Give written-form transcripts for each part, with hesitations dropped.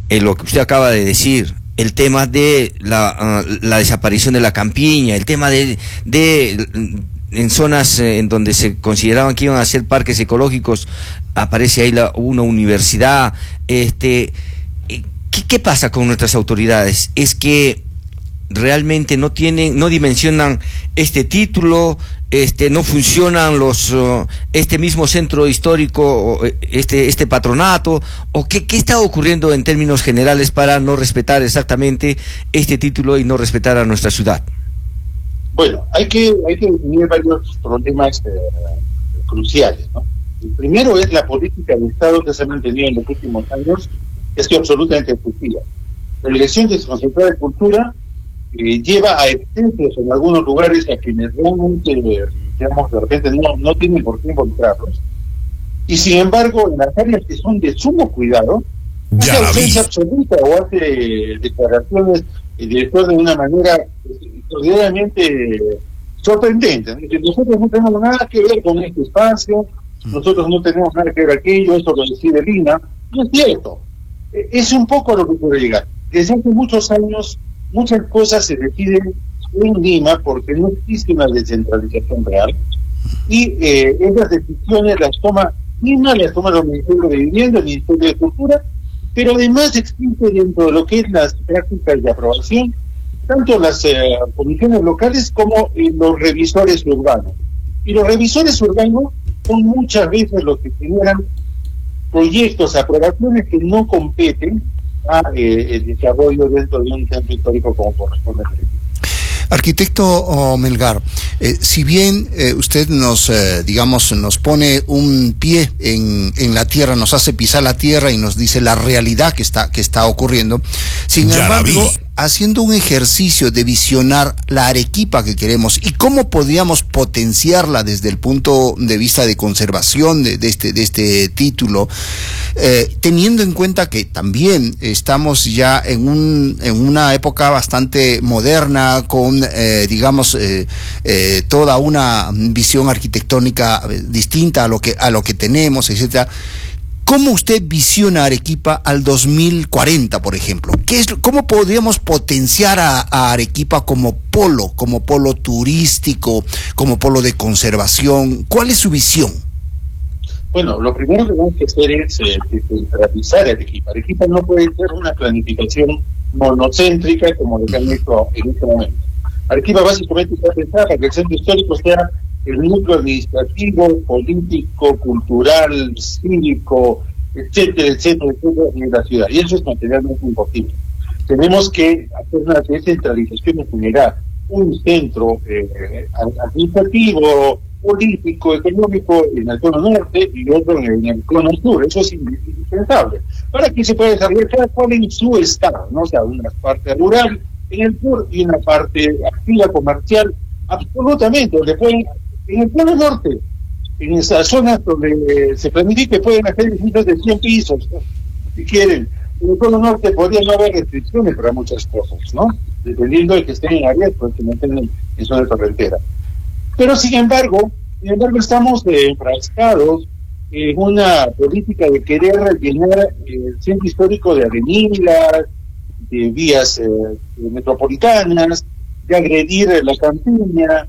lo que usted acaba de decir, el tema de la desaparición de la campiña, el tema de en zonas en donde se consideraban que iban a ser parques ecológicos, aparece ahí una universidad. ¿Qué pasa con nuestras autoridades? Es que realmente no dimensionan este título, no funcionan este mismo centro histórico, este patronato, o qué está ocurriendo en términos generales para no respetar exactamente este título y no respetar a nuestra ciudad. Bueno, hay que definir varios problemas cruciales, ¿no? El primero es la política de Estado que se ha mantenido en los últimos años, es que absolutamente efectiva. La Dirección Desconcentrada de Cultura lleva a excesos en algunos lugares a quienes realmente, digamos, de repente no tienen por qué involucrarlos. Y sin embargo, en las áreas que son de sumo cuidado, hace ausencia absoluta o hace declaraciones el director de una manera extraordinariamente sorprendente. Nosotros no tenemos nada que ver con este espacio, nosotros no tenemos nada que ver aquello, eso lo decide Lina. No es cierto. Es un poco a lo que puede llegar. Desde hace muchos años, muchas cosas se deciden en Lima porque no existe una descentralización real, y esas decisiones las toma Lima, las toma los ministerios de Vivienda, el Ministerio de Cultura, pero además existe dentro de lo que es las prácticas de aprobación tanto las comisiones locales como los revisores urbanos. Y los revisores urbanos son muchas veces los que generan proyectos, aprobaciones que no competen a el desarrollo dentro de un centro histórico como corresponde. Arquitecto Melgar, si bien usted nos pone un pie en la tierra, nos hace pisar la tierra y nos dice la realidad que está ocurriendo, sin embargo, haciendo un ejercicio de visionar la Arequipa que queremos y cómo podríamos potenciarla desde el punto de vista de conservación de este título, teniendo en cuenta que también estamos ya en una época bastante moderna con toda una visión arquitectónica distinta a lo que tenemos, etcétera. ¿Cómo usted visiona Arequipa al 2040, por ejemplo? ¿Cómo podríamos potenciar a Arequipa como polo turístico, como polo de conservación? ¿Cuál es su visión? Bueno, lo primero que tenemos que hacer es descentralizar Arequipa. Arequipa no puede ser una planificación monocéntrica como lo que han hecho en este momento. Arequipa básicamente está pensada para que el centro histórico sea el núcleo administrativo, político, cultural, cívico, etcétera, de la ciudad. Y eso es materialmente imposible. Tenemos que hacer una descentralización y generar un centro administrativo, político, económico en el cono norte y otro en el cono sur. Eso es indispensable para que se pueda desarrollar cada cual en su estado, ¿no? O sea, una parte rural en el sur y una parte activa comercial, absolutamente, donde pueden, en el cono norte, en esas zonas donde se planifique, pueden hacer edificios de 100 pisos, si quieren. En el cono norte podría no haber restricciones para muchas cosas, ¿no? Dependiendo de que estén en áreas, pues que no estén en zona torrentera. Pero sin embargo estamos enfrascados en una política de querer rellenar el centro histórico de avenidas, de vías metropolitanas, de agredir la campiña,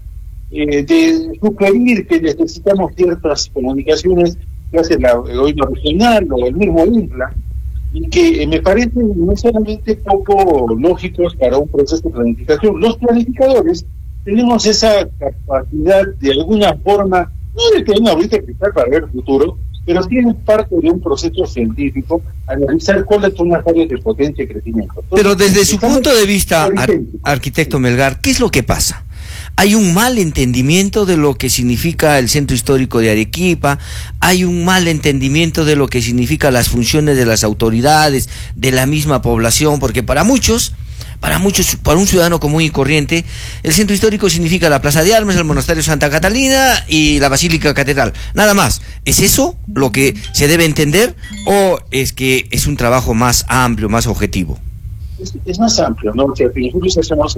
de sugerir que necesitamos ciertas comunicaciones que hace el gobierno regional o el mismo INPLA, y que me parecen no solamente poco lógicos para un proceso de planificación. Los planificadores tenemos esa capacidad de alguna forma, no de tener una bolita de cristal para ver el futuro, pero tienen parte de un proceso científico, analizar cuáles son las áreas de potencia y crecimiento. Entonces, pero desde su punto de vista, arquitecto Melgar, ¿qué es lo que pasa? Hay un mal entendimiento de lo que significa el centro histórico de Arequipa, hay un mal entendimiento de lo que significa las funciones de las autoridades, de la misma población, porque para muchos, para un ciudadano común y corriente, el centro histórico significa la Plaza de Armas, el Monasterio Santa Catalina y la Basílica Catedral. Nada más. ¿Es eso lo que se debe entender o es que es un trabajo más amplio, más objetivo? Es más amplio, ¿no? O sea, nosotros hacemos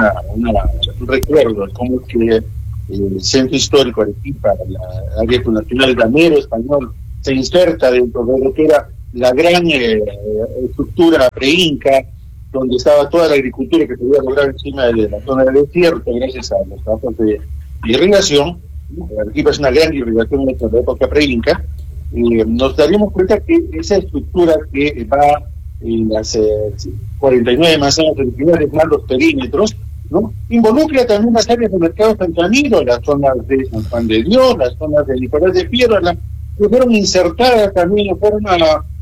un recuerdo de cómo que el centro histórico Arequipa, la área nacional granero español, se inserta dentro de lo que era la gran estructura pre-inca, donde estaba toda la agricultura que se podía lograr encima de la zona del desierto, gracias a los trabajos de irrigación. Arequipa es una gran irrigación de la época pre-inca. Nos daríamos cuenta que esa estructura que va en las 49 manzanas originales más los perímetros, ¿no?, involucra también unas áreas de mercado San Camilo, las zonas de San Juan de Dios, las zonas de Nicolás de Piedra, que fueron insertadas también en forma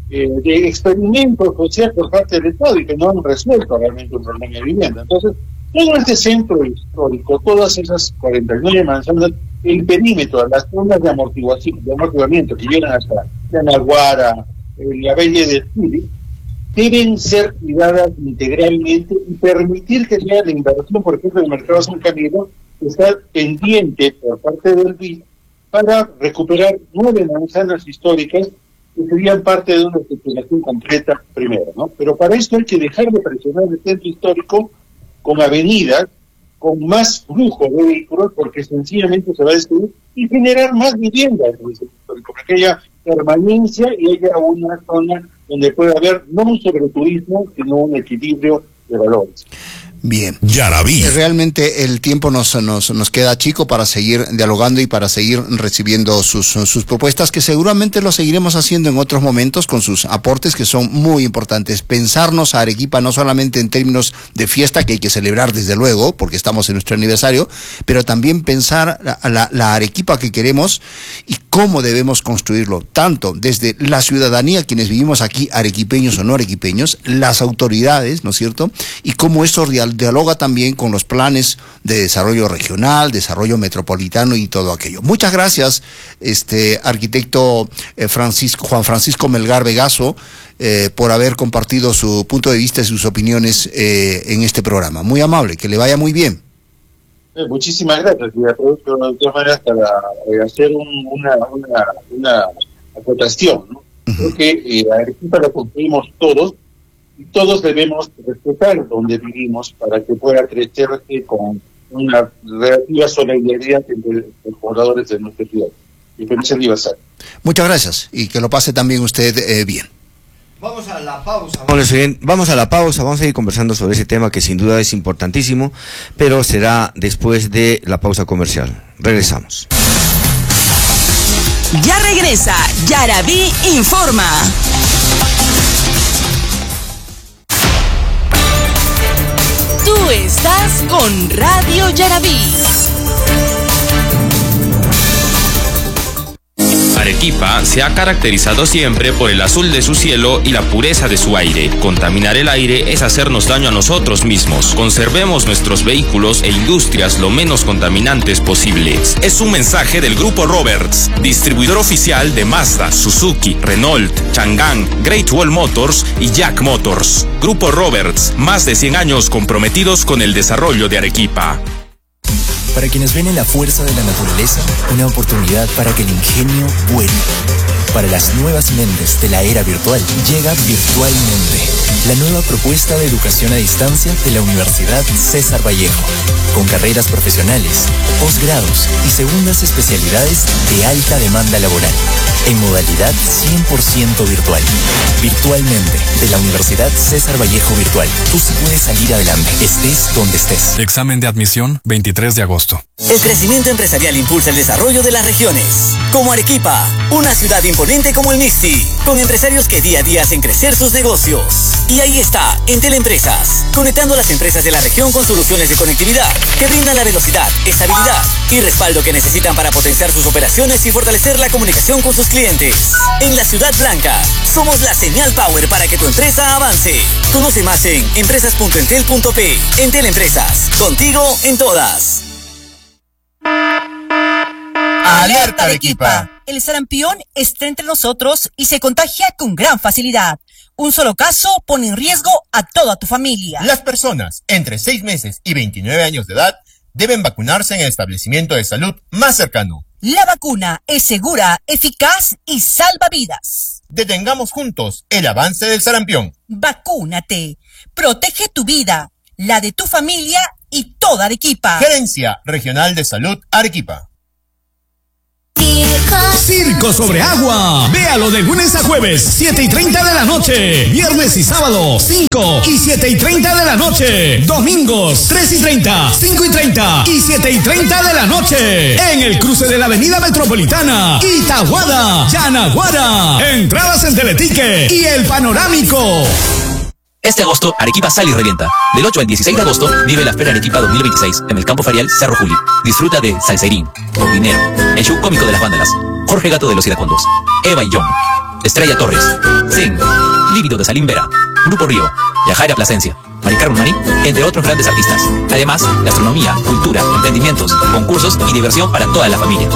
de experimentos sociales por parte del Estado y que no han resuelto realmente un problema de vivienda. Entonces, todo este centro histórico, todas esas 49 manzanas, el perímetro, las zonas de amortiguamiento que llegan hasta Yanaguara, la Bella del Chile, deben ser cuidadas integralmente y permitir que sea la inversión, por ejemplo, del mercado San Camilo, que está pendiente por parte del BID para recuperar 9 manzanas históricas que serían parte de una estructuración completa primero, ¿no? Pero para esto hay que dejar de presionar el centro histórico con avenidas, con más flujo de vehículos, porque sencillamente se va a destruir, y generar más viviendas en el centro histórico, para que haya permanencia y haya una zona donde pueda haber no un sobreturismo, sino un equilibrio de valores. Bien. Yaraví. Realmente el tiempo nos queda chico para seguir dialogando y para seguir recibiendo sus propuestas, que seguramente lo seguiremos haciendo en otros momentos con sus aportes que son muy importantes. Pensarnos a Arequipa no solamente en términos de fiesta, que hay que celebrar desde luego, porque estamos en nuestro aniversario, pero también pensar la Arequipa que queremos y cómo debemos construirlo, tanto desde la ciudadanía, quienes vivimos aquí, arequipeños o no arequipeños, las autoridades, ¿no es cierto?, y cómo eso dialoga también con los planes de desarrollo regional, desarrollo metropolitano y todo aquello. Muchas gracias, arquitecto Juan Francisco Melgar Vegaso, por haber compartido su punto de vista y sus opiniones en este programa. Muy amable, que le vaya muy bien. Muchísimas gracias, y aprovecho de todas maneras para hacer una acotación, ¿no? Creo que Arequipa la construimos todos, y todos debemos respetar donde vivimos para que pueda crecerse con una relativa solidaridad entre los pobladores de nuestra ciudad. Y feliz aniversario. Muchas gracias y que lo pase también usted bien. Vamos a la pausa. Vamos a la pausa, vamos a ir conversando sobre ese tema que sin duda es importantísimo, pero será después de la pausa comercial. Regresamos. Ya regresa Yaraví Informa. Tú estás con Radio Yaraví. Arequipa se ha caracterizado siempre por el azul de su cielo y la pureza de su aire. Contaminar el aire es hacernos daño a nosotros mismos. Conservemos nuestros vehículos e industrias lo menos contaminantes posibles. Es un mensaje del Grupo Roberts, distribuidor oficial de Mazda, Suzuki, Renault, Chang'an, Great Wall Motors y Jack Motors. Grupo Roberts, más de 100 años comprometidos con el desarrollo de Arequipa. Para quienes ven en la fuerza de la naturaleza una oportunidad para que el ingenio vuele. Para las nuevas mentes de la era virtual, llega Virtualmente, la nueva propuesta de educación a distancia de la Universidad César Vallejo, con carreras profesionales, posgrados y segundas especialidades de alta demanda laboral, en modalidad 100% virtual. Virtualmente, de la Universidad César Vallejo Virtual. Tú sí puedes salir adelante, estés donde estés. Examen de admisión, 23 de agosto. El crecimiento empresarial impulsa el desarrollo de las regiones. Como Arequipa, una ciudad imponente como el Mixti, con empresarios que día a día hacen crecer sus negocios. Y ahí está, Entel Empresas, conectando a las empresas de la región con soluciones de conectividad que brindan la velocidad, estabilidad y respaldo que necesitan para potenciar sus operaciones y fortalecer la comunicación con sus clientes. En la Ciudad Blanca, somos la señal power para que tu empresa avance. Conoce más en empresas.entel.p. Entel Empresas, contigo en todas. ¡Alerta Arequipa! El sarampión está entre nosotros y se contagia con gran facilidad. Un solo caso pone en riesgo a toda tu familia. Las personas entre 6 meses y 29 años de edad deben vacunarse en el establecimiento de salud más cercano. La vacuna es segura, eficaz y salva vidas. Detengamos juntos el avance del sarampión. Vacúnate. Protege tu vida, la de tu familia y toda Arequipa. Gerencia Regional de Salud Arequipa. Circo sobre agua. Véalo de lunes a jueves, 7:30 de la noche. Viernes y sábado, 5 y 7:30 de la noche. Domingos, 3:30, 5:30 y 7:30 de la noche. En el cruce de la Avenida Metropolitana, Itaguada, Yanaguara. Entradas en Teletique y El Panorámico. Este agosto, Arequipa sale y revienta. Del 8 al 16 de agosto, vive la Feria Arequipa 2026 en el Campo Ferial Cerro Juli. Disfruta de Salserín, Por Dinero, el show cómico de las vándalas, Jorge Gato de los Iracundos, Eva y John, Estrella Torres, Zing, Lívido de Salim Vera, Grupo Río, Yajaira Plasencia, Mari Carmen Marín, entre otros grandes artistas. Además, gastronomía, cultura, emprendimientos, concursos y diversión para toda la familia.